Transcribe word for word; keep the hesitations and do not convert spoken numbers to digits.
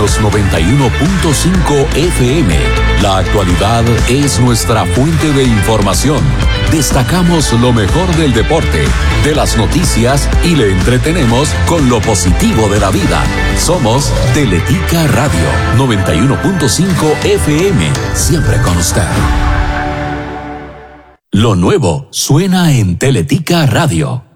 Menos noventa y uno punto cinco F M. La actualidad es nuestra fuente de información. Destacamos lo mejor del deporte, de las noticias y le entretenemos con lo positivo de la vida. Somos Teletica Radio noventa y uno punto cinco F M. Siempre con usted. Lo nuevo suena en Teletica Radio.